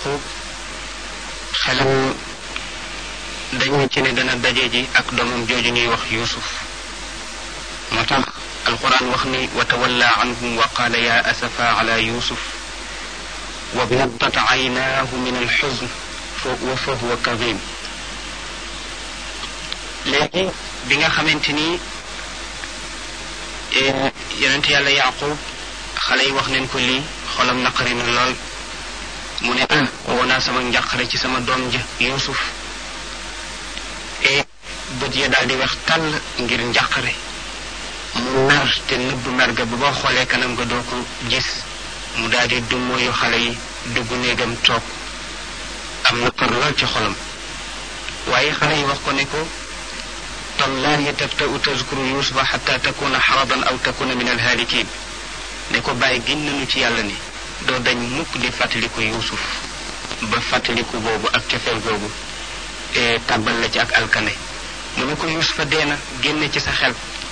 yaqub xelam dañu ci ne dana daje ji ak doomam jooju ñuy wax yusuf moo tax alquran wax ni wa tawalla anhum wa qaala ya asafa ala yusuf wa biyaddat aynaahu min alxuzn wa fa huwa kadim léegi bi nga xamante ni yonent yàlla yaqub xale yi wax neen ko lii xolam naqari na lool mu ne woo naa sama njàqare ci sama doom ja yusuf bët ya daal di wax tàll ngir njàqare mu mer te nëbb mer ga ba boo xoolee kanam nga doo ko gis mu daal di dummóoyu xale yi dugg néegam toog am na par lool ci xolam waaye xale yi wax ko ne ko tallahi taftau tazkuru yusufa xata takuna xaradan aw takuna min alhaalikin ne ko bàyyi giñ nañu ci yàlla ni doo dañ mukk di fàttaliku yusuf ba fàttaliku boobu ak cofeel googu tàbbal la ci ak alkane mu ne ko yusufa deena génne ci sa xel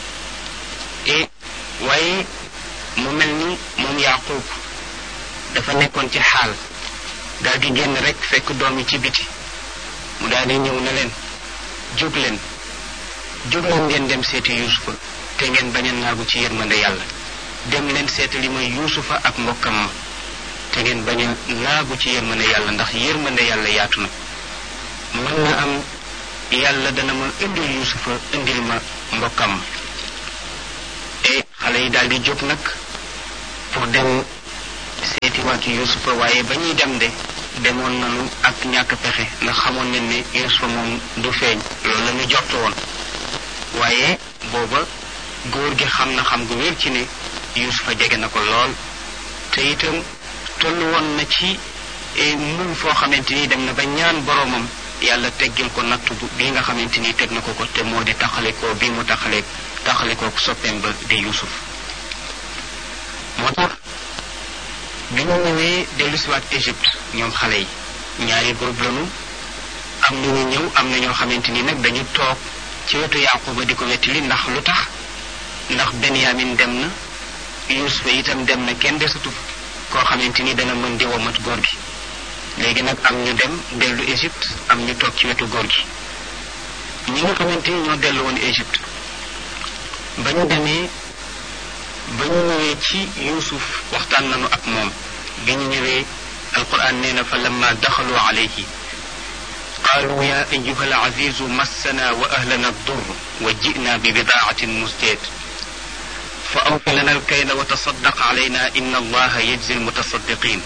waaye mu mel ni moom yaqub dafa nekkoon ci xaal daal di génn rek fekk doom yi ci biti mu daal di ñëw ne leen jóg leen ngeen dem seeti yusufa te ngeen bañ a naagu ci yërmande yàlla dem leen seetali ma yusufa ak mbokkam ma te ngeen bañ a naagu ci yërmande yàlla ndax yërmande yàlla yaatu na mën na am yàlla dana ma indil yusufa indil ma mbokkam ma xale yi daal di jóg nag pour dem seeti waatu yusufa waaye ba ñuy dem de demoon nañu ak ñàkk pexe ndax xamoon nañ ne yusufa moom du feeñ loolu la ñu jortu woon waaye booba góor gi xam na xam gu wér ci ne yusufa jege na ko lool te itam tollu woon na ci muñ foo xamante ni dem na ba ñaan boroomam yàlla teggil ko nattu bi nga xamante ni teg na ko te moo di taxalikoo bi mu taxalikoo soppeem ba di yusuf moo tax bi ñu ñëwee dellusiwaat Égypte ñoom xale yi ñaari groupe lañu am na ñu ñëw am na ñoo xamante ni nag dañu toog ci wetu yaquba di ko wettili ndax lu tax ndax benyamin dem na yusufa itam dem na kenn desatu koo xamante ni dana mën di womat góor gi léegi nag am ñu dem dellu Égypte am ñu toog ci wetu góor gi ñi nga xamante ni ñoo dellu woon Égypte ba ñu demee ba ñu ñëwee ci yusuf waxtaan nañu ak moom bi ñu ñëwee alquran nee na fa lamma daxalu alayhi qaalu ya ayuha alazizu massana wa ahlana addur wa ji'na bi bidaatin musjad fa awfi lana alkayla wa tasaddaq alayna inna allaha yajzi almutasaddiqin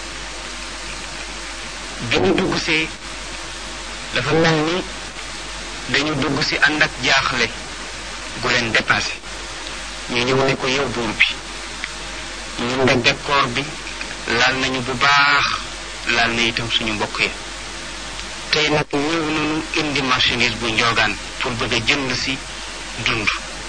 bi ñu dugg see dafa mel ni dañu dugg si ànd ak jaaxle gu leen dépassé ñu ñëw ne ko yow buur bi ñun de décor bi laal nañu bu baax laal na itam suñu mbokk yi tey nag ñëw nañu indi marchandise bu njoogaan pour bëgg a jënd si dund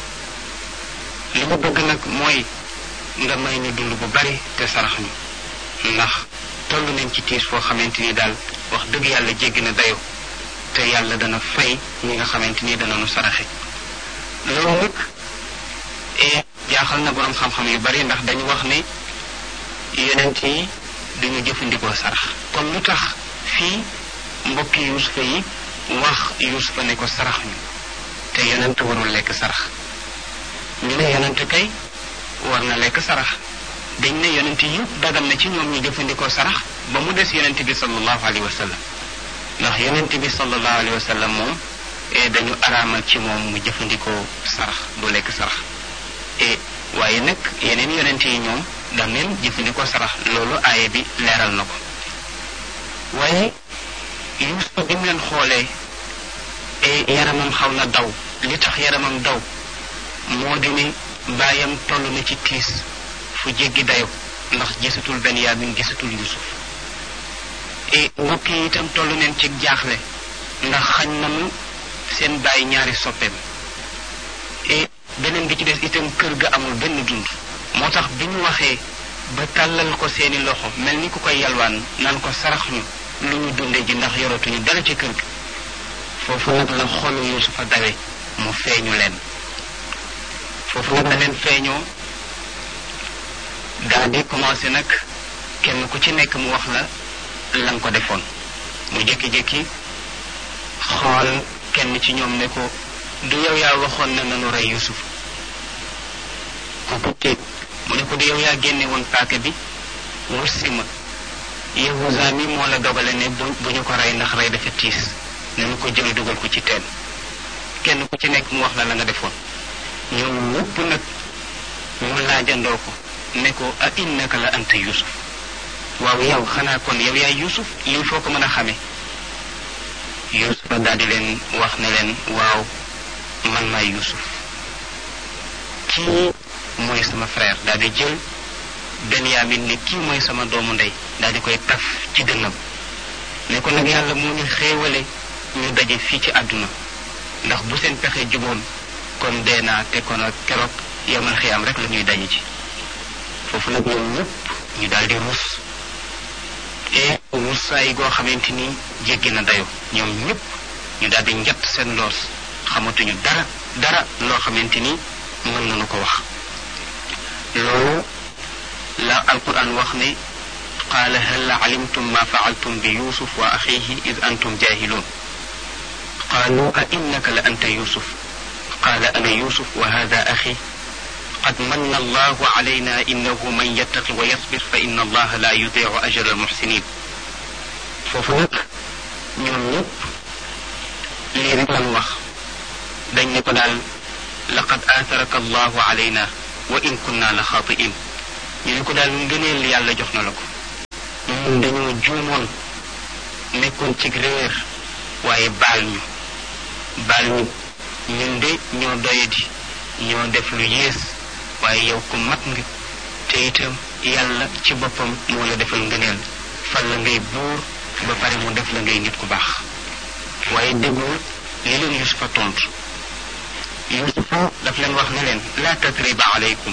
li ma bëgg nag mooy nga may ñu dund bu bari te sarax ñu ndax toll nañ ci tiis foo xamante ni daal wax dëgg yàlla jéggi na dayo te yàlla dana fay ñi nga xamante ni dana nu saraxe loolu nag jaaxal na boroom xam-xam yu bari ndax dañu wax ne yonent yi dañu jëfandikoo sarax kon lu tax fii mbokki yusufa yi wax yusufa ne ko sarax ñu te yonent warul lekk sarax ñu ne yonent kay war na lekk sarax dañ ne yonent yi dagan na ci ñoom ñu jëfandikoo sarax ba mu des yonent bi sallallahu alayhi wa sallam ndax yonent bi sallallahu alayhi wa sallam moom dañu araamal ci moom mu jëfandikoo sarax du lekk sarax waaye nag yeneen yonent yi ñoom dam leen jëfandikoo sarax loolu aaye bi leeral na ko waaye yusufa bi mu leen xoolee yaramam xaw na daw li tax yaramam daw moo di ne baayam toll na ci tiis fu jéggi dayo ndax gisatul benyamin gisatul yusuf mbokk yi itam toll neen ci jaaxle ndax xañ nañu seen baay ñaari soppeem beneen bi ci des itam kër ga amul benn dund moo tax bi ñu waxee ba tàllal ko seeni loxo mel ni ku koy yalwaan naan ko sarax ñu lu ñu dunde ji ndax yoratuñu dara ci kër gi foofu nag la xolu yusufa dawe mu feeñu leen foofu nag la leen feeñoo daal di commencé nag kenn ku ci nekk mu wax la la nga ko defoon mu jékki-jékki xool kenn ci ñoom ne ko du yow yaa waxoon na nanu rey Yusuf kooku téeg mu ne ko du yow yaa génne woon paaka bi wursi ma Yahuza mi moo la dogale ne bu ñu ko rey ndax rey dafa tiis nañu ko jël dugal ko ci teen kenn ku ci nekk mu wax la nga defoon ñoom ñëpp nag mu laajandoo ko ne ko a innaka la anta Yusuf waaw yow xanaa kon yow yaay Yusuf lii foo ko mën a xamee Yusuf daal di leen wax ne leen waaw man maay Yusuf kii mooy sama frère daal di jël Benyamin ne kii mooy sama doomu ndey daal di koy taf ci dënnam ne ko nag yàlla moo ñu xéewale ñu daje fii ci àdduna ndax bu seen pexe juboon kon dee naa te kon ak keroog yamal xiyaam rek la ñuy daje ci foofu nag ñoom ñëpp ñu daal di ruus et ruusaay goo xamante ni jéggi na dayo ñoom ñëpp ñu daal di njatt seen loos xamatuñu dara loo xamante ni mën nañu ko wax loolu la alquran wax ne qaala hal alimtum ma faaltum bi yusuf wa axihi id antum jahilun qaalu a innaka la anta yusuf qaala ana yusuf wa hada axi qad manna allahu alayna innahu man yattaqi wa yasbir fa inna allaha la yudiu ajra almuxsinin foofu nag ñoom ñëpp lii rek lañu wax dañ ne ko daal laqad aatharaka allahu alayna wa in kunna la xaatiin ñu ne ko daal ngëneel yàlla jox na la ko ñun dañoo juumoon nekkoon ci réer waaye baal ñu ñun de ñoo doyadi ñoo def lu yées waaye yow ku mat nga te itam yàlla ci boppam moo la defal ngëneel fal la ngay buur ba pare mu def la ngay nit ku baax waaye déggul li leen Yusufa tontu Yusufa daf leen wax ne leen laa tatriba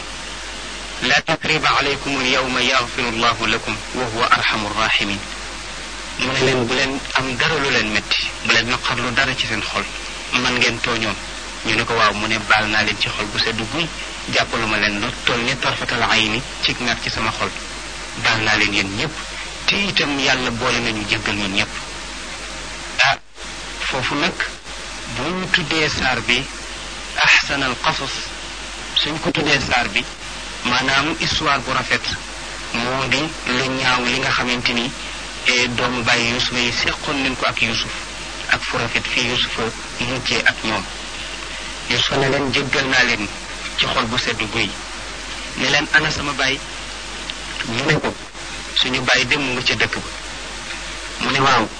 alaykum al-yawma yaghfiru llahu lakum wa huwa arhamu rahimin mu ne leen bu leen am dara lu leen métti bu leen naqarlu dara ci seen xol man ngeen tooñoon ñu ne ko waaw mu ne baal naa leen ci xol bu seddu guy jàppaluma leen lu toll ni tarfatal ayni ci mer ci sama xol baal naa leen yéen ñëpp te itam yàlla boole nañu jéggal ñun ñëpp foofu nag bu ñu tuddee saar bi ahsanal qasas suñ ko tuddee saar bi maanaam histoire bu rafet moo di lu ñaaw li nga xamante ni doomu bàyyi Yusufa yi seqoon nañ ko ak Yusuf ak fu rafet fii Yusufa mujjee ak ñoom Yusufa ne leen jéggal naa leen ci xol bu sedd guy ne leen ana sama baay ñu ne ko suñu baay dem mu nga ca dëkk ba mu ne waaw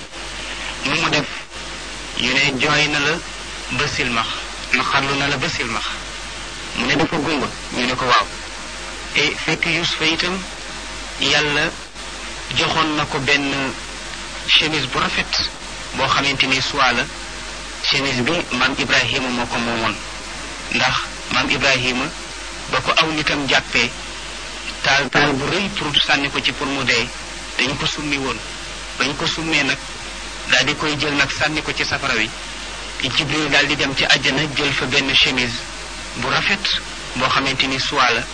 mu def ñu ne jooy na la ba silmax naqarlu na la ba silmax mu ne dafa gumba ñu ne ko waaw et fekk Yusufa itam yàlla joxoon na ko benn chemise bu rafet boo xamante ni soit la chemise bi maam Ibrahima moo ko moomoon ndax maam Ibrahima ba ko aw nitam jàppee taal bu rëy pour sànni ko ci pour mu dee dañ ko summi woon bañ ko summee nag daal di koy jël nag sànni ko ci safara wi Jibril daal di dem ci àjjana jël fa benn chemise bu rafet boo xamante ni soit la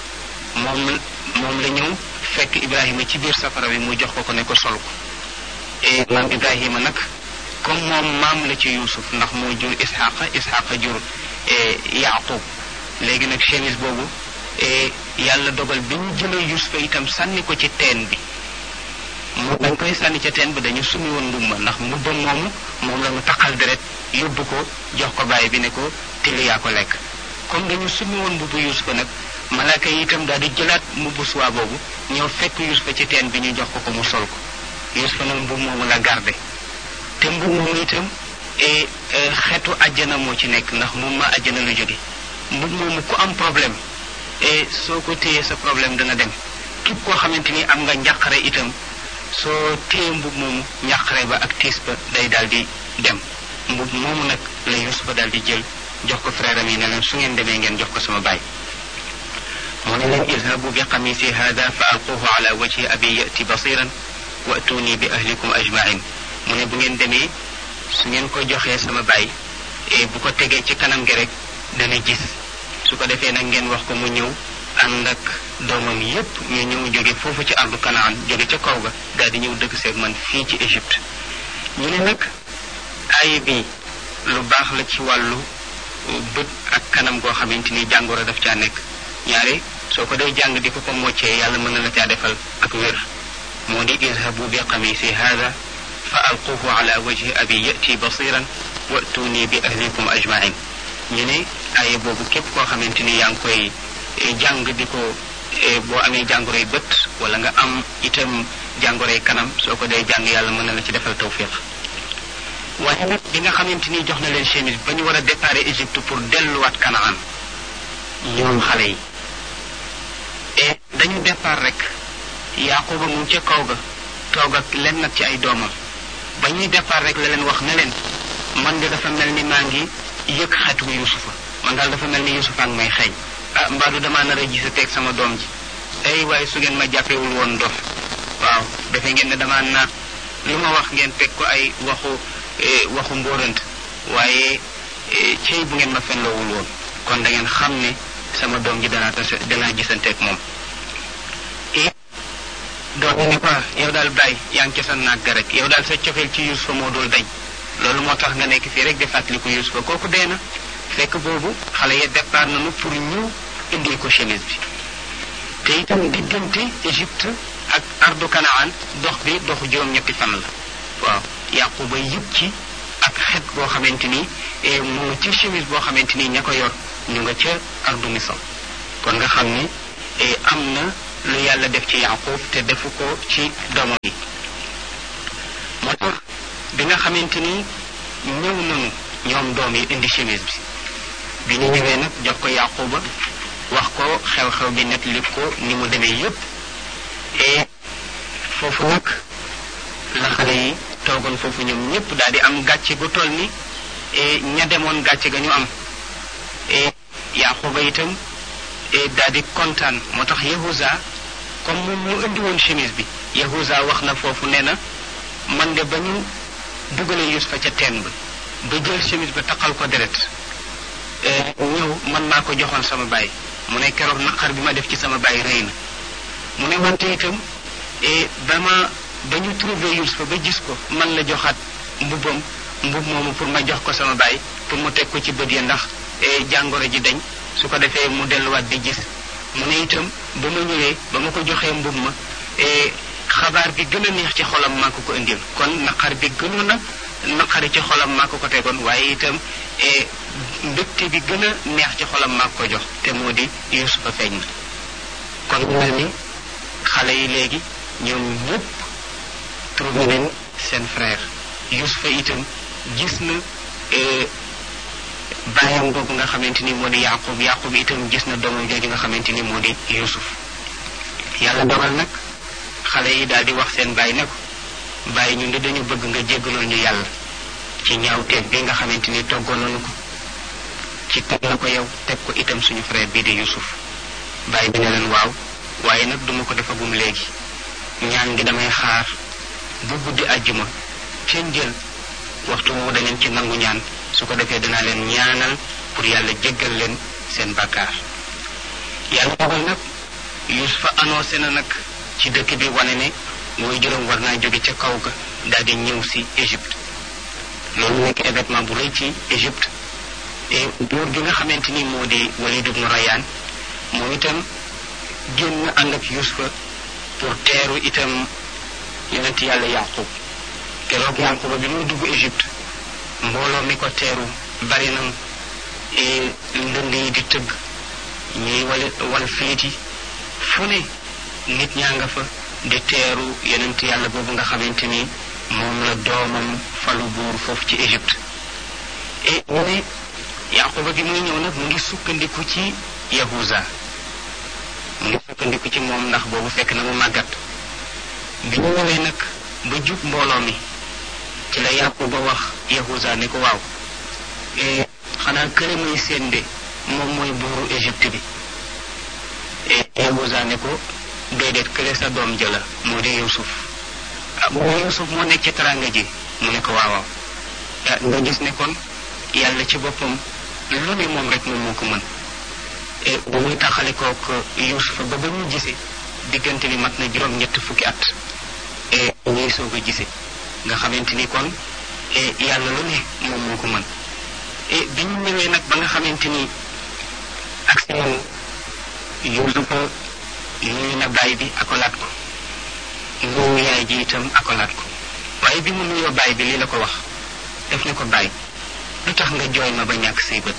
moom la ñëw fekk Ibrahima ci biir safara wi mu jox ko ne ko sol ko et maam Ibrahima nag comme moom maam la ci Yuusuf ndax moo jur Isxaqa jur Yaaqub léegi nag chemise boobu yàlla dogal bi ñu jëlee Yuusufa itam sànni ko ci teen bi dañ koy sànni ca teen bi dañu sumi woon mbubba ndax mbubba moomu moom la ñu taqal deret yóbbu ko jox ko bàyyi bi ne ko tilli yaa ko lekk comme dañu sumi woon mbubbu Yuusufa nag malaaka yi itam daal di jëlaat mbubbu suwaa boobu ñëw fekk Yuusufa ci teen bi ñu jox ko mu sol ko Yuusufa nag mbub moomu la garde te mbub moomu itam xeetu àjjana moo ci nekk ndax moom ma àjjana lu jóge mbub moomu ku am problème soo ko téyee sa problème dana dem képp koo xamante ni am nga njàqare itam soo téye mbub moomu njàqare ba ak tiis ba day daal di dem mbub moomu nag la Yuusufa daal di jël jox ko frère am yi ne leen su ngeen demee ngeen jox ko sama baay mu ne leen idhabu bi qamisi hada fa alquhu ala wajhi abi yati basiran wa atuni bi ahlikum ajmain mu ne bu ngeen demee su ngeen ko joxee sama baay bu ko tegee ci kanam gi rek dana gis su ko defee nag ngeen wax ko mu ñëw ànd ak doomam yépp ñu ñëw jóge foofu ci ardu Kanaan jóge ca kaw ga daal di ñëw dëkk seeg man fii ci Égypte. ñu ne nag aaya bi lu baax la ci wàllu bët ak kanam goo xamante ni jàngoro daf caa nekk ñaare soo ko dee jàng di ko moccee yàlla mën na la caa defal ak wér. moo di izhabu bi qamisi hada fa alquhu ala wajhi abi yati basiran wa'tuni bi ahlikum ajmain. ñu ne aaya boobu képp koo xamante ni yaa ngi koy jàng di ko boo amee jàngoroy bët wala nga am itam jàngoroy kanam soo ko dee jàng yàlla mën na la ci defal tawfiq. waaye nag bi nga xamante ni jox na leen chemise ba ñu war a départ Égypte pour delluwaat Kanaan ñoom xale yi et dañu départ rek Yaquba mu ca kaw ga toog ak leen nag ci ay doomam ba ñuy départ rek la leen wax ne leen man de dafa mel ni maa ngi yëg xetu Yusufa man daal dafa mel ni Yusufa ak may xeeñ mbaadu damaa nar a gis teg sama doom ji ay waaye su ngeen ma jàppewul woon dof waaw defe ngeen ne damaa naat lu ma wax ngeen teg ko ay waxu mbóorant waaye cey bu ngeen ma fenloowul woon kon da ngeen xam ne sama doom ji danaa gisanteeg moom. doom yi ne ko yow daal bàyyi yaa ngi ca sa naag ga rek yow daal sa cofeel ci Yusufa moo dul dañ loolu moo tax nga nekk fii rek di fàttaliku Yusufa kooku dee na fekk boobu xale ya départ nañu pour ñu indil ko chemise bi te itam diggante Égypte ak ardu Kanaan dox bi doxu juróom-ñetti fan la waaw Yaquba yëpp ci ak xet boo xamante ni mu nga ci chemise boo xamante ni ña ko yor ñu nga ca ardu Misr kon nga xam ni am na lu yàlla def ci Yaqub te defu ko ci doomam yi. moo tax bi nga xamante ni ñëw nañu ñoom doom yi indi chemise bi ñu ñëwee nag jox ko Yaquba wax ko xew-xew bi net li ko ni mu demee yëpp et foofu nag la xale yi toogoon foofu ñoom ñëpp daal di am gàcce gu toll ni ña demoon gàcce ga ñu am Yaquba itam daal di kontaan moo tax Yahuza comme moom mu indi woon chemise bi Yahuza wax na foofu nee na man de ba ñu dugalee Yusufa ca teen ba jël chemise ba taqal ko deret ñëw man maa ko joxoon sama baay mu ne keroog naqar bi ma def ci sama baay rëy na mu ne wante itam ba ñu trouvé Yusufa ba gis ko man la joxaat mbub moomu pour ma jox ko sama baay pour mu teg ko ci bët ya ndax jàngoro ji dañ su ko defee mu delluwaat di gis mu ne itam ba ma ñëwee ba ma ko joxee mbub ma xabaar bi gën a neex ci xolam maa ko indil kon naqar bi gënoon a naqari ci xolam maa ko tegoon waaye itam mbégte bi gën a neex ci xolam maa ko jox te moo di Yusufa feeñ na kon mu mel ni xale yi léegi ñoom ñëpp trouvé nañ seen frère Yusufa itam gis na baayam boobu nga xamante ni moo di Yaqub itam gis na doomam jooju nga xamante ni moo di Yusuf yàlla dogal nag xale yi daal di wax seen baay ne ko bàyyi ñun de dañu bëgg nga jéggaloon ñu yàlla ci ñaawteeg bi nga xamante ni toggoon nañu ko ci teg la ko yow teg ko itam suñu frère bii di Yusuf bàyyi bi ne leen waaw waaye nag duma ko defagum léegi ñaan gi damay xaar bu guddi àjjuma ca njël waxtu woowu dangeen ci nangu ñaan su ko defee danaa leen ñaanal pour yàlla jéggal leen seen bàkkaar yàlla dogal nag Yusufa annoncé na nag ci dëkk bi wane ne mooy juróom war naa jóge ca kaw ga daal di ñëw si Égypte loolu nekk événement bu rëy ci Égypte et buur gi nga xamante ni moo di Walid ibn Rayyan moom itam génn ànd ak Yusufa pour teeru itam yonent yàlla Yaqub keroog Yaquba bi muy dugg Égypte mbooloo mi ko teeru bari na ndënd yi di tëgg ñuy wal fiiti fu ne nit ñaa nga fa di teeru yonent yàlla boobu nga xamante ni moom la doomam falu buur foofu ci Égypte et mu ne Yaquba bi muy ñëw nag mu ngi sukkandiku ci Yahuza mu ngi sukkandiku ci moom ndax boobu fekk na mu màggat bi ñu ñëwee nag ba jub mbooloo mi ci la Yaquba wax Yahuza ne ko waaw xanaa kële muy seen de moom mooy buuru Égypte bi Yahuza ne ko déedéet kële sa doom jëla moo di Yusuf mu ne Yusuf moo nekk ci taranga ji mu ne ko waawaaw nga gis ne kon yàlla ci boppam lu ne moom rek moom moo ko mën bu muy taxale kook Yuusufa ba ñu gisee diggante bi mat na juróom-ñett fukki at ñuy soog a gisee nga xamante ni kon yàlla lu ne moom moo ko mën bi ñu ñëwee nag ba nga xamante ni ak si moom Yuusufa nuyu na baay bi akolaat ko nuyu yaay ji itam akolaat ko waaye bi mu nuyoo baay bi lii la ko wax def ne ko baay lu tax nga jooy ma ba ñàkk say bët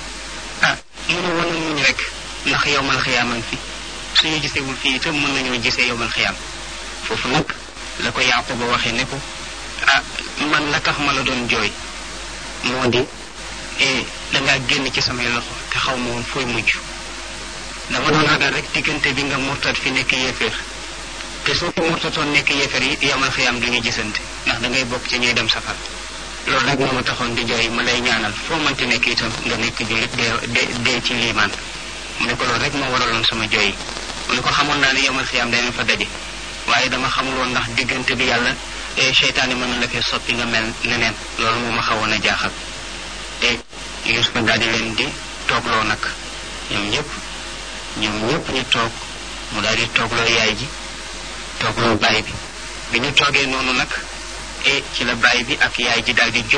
mu ne woon muñ rek ndax yowmal xiyaaman fi suñu gisewul fii itam mën nañoo gisee yowmal xiyaam foofu nag la ko Yaquba waxee ne ko man la tax ma la doon jooy moo di dangaa génn ci samay loxo te xaw ma woon fooy mujj dama doon ragal rek diggante bi nga murtat fi nekk yéeféer te soo ko murtatoon nekk yéeféer yi yowmal xiyaam du ñu gisante ndax da ngay bokk ci ñuy dem safar loolu rek moo ma taxoon di jooy ma lay ñaanal foo mënti nekk itam nga nekk jullit dee ci liimaan mu ne ko loolu rek moo waraloon sama jooy yi mu ne ko xamoon naa ne yowmal xiyaam danañ fa daje waaye dama xamul woon ndax diggante bi yàlla seytaane mën na la fee soppi nga mel neneen loolu moo ma xawoon a jaaxal te Yuusufa daal di leen di toogloo nag ñoom ñëpp ñu toog mu daal di toogloo yaay ji toogloo baay bi ñu toogee noonu nag ci la baay bi ak yaay ji daal di jóg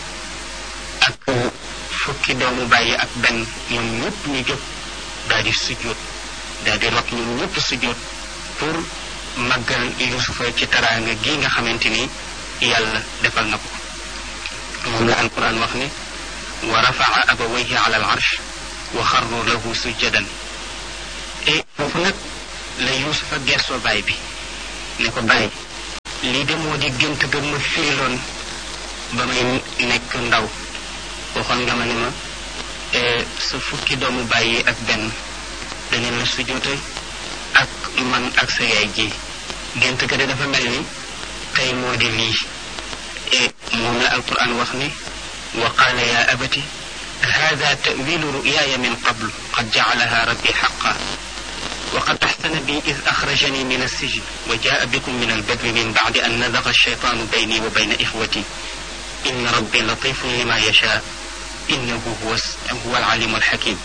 ak fukki doomu baay yi ak benn ñoom ñëpp ñu jóg daal di sujjóot daal di rot ñoom ñëpp sujjóot pour màggal Yuusufa ci taraanga gi nga xamante ni yàlla defal na ko moom la alquran wax ne wa rafaa abawayhi ala al arsh wa xarru lahu sujjadan foofu nag la Yuusufa gersoo baay bi ne ko baay lii de moo di gént ga ma firiloon ba may nekk ndaw waxoon nga ma ne ma sa fukki doomu bàyyi ak benn daneen la sujjóote ak man ak sa yaay ji gént ga de dafa mel ni tey moo di lii moom la alquran wax ni wa qaala ya abati hada tawilu ruyaaya min qablu qad jacalaha rabbi xaqa وقد أحسن بي إذ أخرجني من السجن وجاء بكم من البدو من بعد أن نزغ الشيطان بيني وبين إخوتي إن ربي لطيف لما يشاء إنه هو العليم الحكيم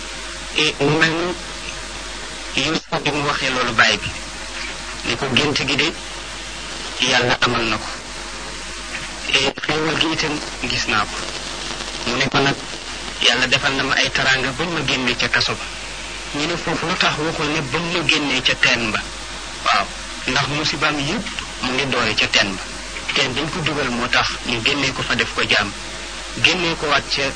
من يوسف بن وخي لولو باي بي نيكو gént gi de yàlla amal na ko xéewal gi itam gis naa ko mu ne ko nag yàlla defal na ma ay taraanga bañ ma génne ca kaso ba ñu ne foofu lu tax waxul ne ba mu génnee ca teen ba waaw ndax musibaam yëpp mu ngi doore ca teen ba teen dañ ko dugal moo tax ñu génnee ko fa def ko jaam génnee ko waat ca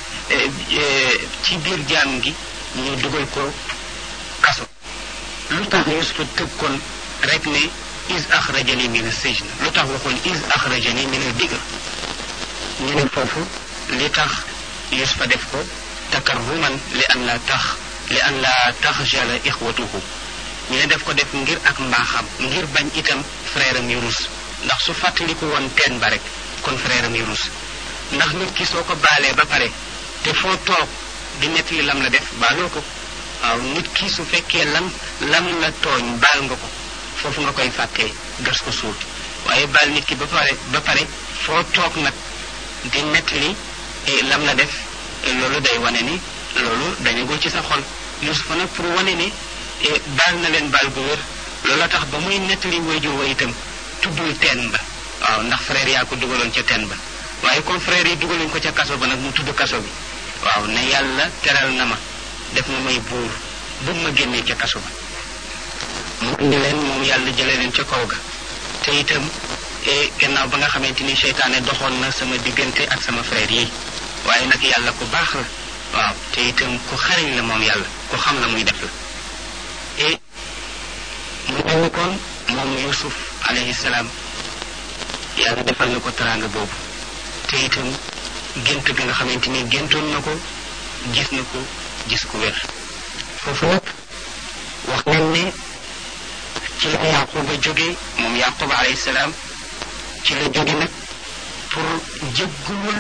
ci biir jaam gi ñu dugal ko kaso lu tax Yuusufa tëb kon rek ne is axrajani min as-sijn lu tax waxul is axrajani min al-digr ñu ne foofu li tax Yuusufa def ko takarruman li an la taxjala ixwatuhu ñu ne def ko def ngir ak mbaaxam ngir bañ itam frère am yu rus ndax su fàttaliku woon teen ba rek kon frère am yu rus ndax nit ki soo ko baalee ba pare te foo toog di nettali lam la def baaloo ko waaw nit ki su fekkee lam la tooñ baal nga ko foofu nga koy fàttee gas ko suul waaye baal nit ki ba pare foo toog nag di nettali lam la def loolu day wane ni loolu dañu go ci sa xol Yuusufa nag pour wane ni baal na leen baal gu wér loolu tax ba muy nettali waajur wa itam tuddul teen ba waaw ndax frère yaa ko dugaloon ca teen ba waaye comme frère yi dugaluñ ko ca kaso ba nag mu tudd kaso bi waaw ne yàlla teral na ma def na may buur bu ma génnee ca kaso ba mu indi leen moom yàlla jëlee leen ca kaw ga te itam gannaaw ba nga xamante ni seytaane doxoon na sama diggante ak sama frère yi waaye nag yàlla ku baax la waaw te itam ku xariñ la moom yàlla ku xam la muy def la mu mel ni kon moom Yuusuf alayhi salaam yàlla defal na ko teraanga boobu te itam gént gi nga xamante ni géntoon na ko gis ku wér foofu nag wax nañ ne ci la Yaquba jóge moom Yaquba alayhi salaam ci la jóge nag pour jéggulul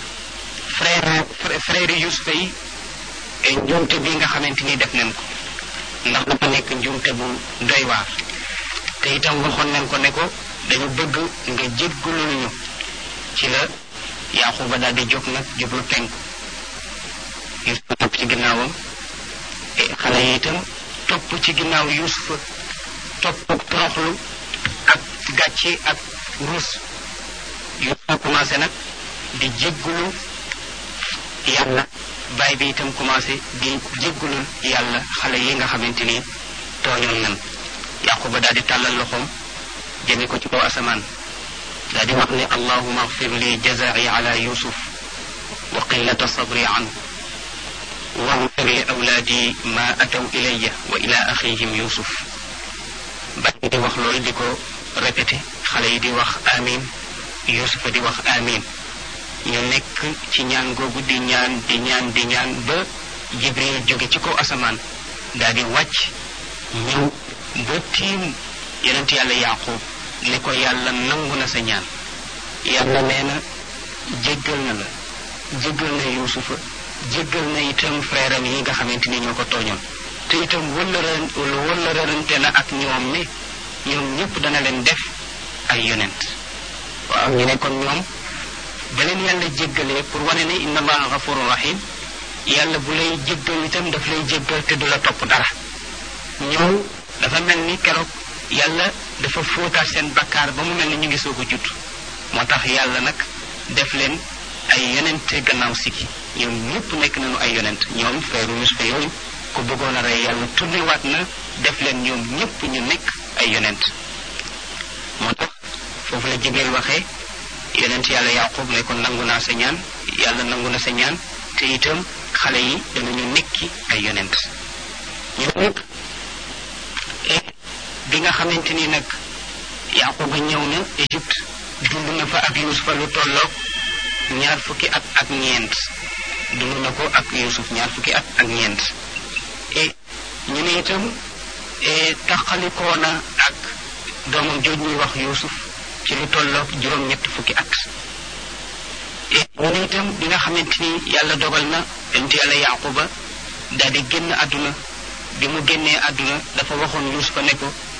frère Yuusufa yi njuumte bi nga xamante ni def nañ ko ndax dafa nekk njuumte bu doy waar te itam waxoon nañ ko ne ko dañu bëgg nga jéggulul ñu ci la Yaquba daal di jóg nag jublu penku Yuusufa topp ci ginnaawam xale yi itam topp ci ginnaaw yusufa topp toroxlu ak gàcce ak ruus yusufa commencé nag di jéggulu yàlla baay bi itam commencé di jéggulul yàlla xale yi nga xamante ni tooñoon nan yaquba daal di tàllal loxoom jëme ko ci kaw asamaan daal di wax ne allahuma agfir li jazai ala yusuf wa qillata sabri anhu واغفر لأولادي ما أتوا إلي وإلى أخيهم يوسف بعد دي wax loolu di ko répété xale yi di wax amin yusufa di wax amin ñu nekk ci ñaan googu di ñaan ba jibril jóge ci kaw asamaan daal di wàcc ñëw ba tiim yonent yàlla yaqub ne ko yàlla nangu na sa ñaan yàlla nee na jéggal na la jéggal na yusufa jéggal na itam frère am yi nga xamante ni ñoo ko tooñoon te itam wëllërante na ak ñoom ne ñoom ñëpp dana leen def ay yonent waaw ñu ne kon ñoom ba leen yàlla jéggalee pour wane ne inna allaha gafurun rahim yàlla bu lay jéggal itam daf lay jéggal te du la topp dara ñoom dafa mel ni keroog yàlla dafa fóotaat seen bakkaar ba mu mel ni ñu ngi soog a judd moo tax yàlla nag def leen ay yonente gannaaw sikki ñoom ñëpp nekk nañu ay yonent ñoom frère Yusufa yooyu ku bëggoon a rey yàlla tourné waat na def leen ñoom ñëpp ñu nekk ay yonent moo tax foofu la Jibril waxee yonent yàlla Yaqub ne ko nangu naa sa ñaan yàlla nangu na sa ñaan te itam xale yi danañu nekki ay yonent ñu nekk bi nga xamante ni nag Yaquba ñëw na Égypte dund na fa ak Yusufa lu tolloog ñaar fukki at ak ñeent dund na ko ak Yusuf ñaar fukki at ak ñeent ñu ne itam taxalikoo na ak doomam jooj ñuy wax Yusuf ci lu tolloog juróom-ñett fukki at ñu ne itam bi nga xamante ni yàlla dogal na yonent yàlla Yaquba daal di génn àdduna bi mu génnee àdduna dafa waxoon Yusufa ne ko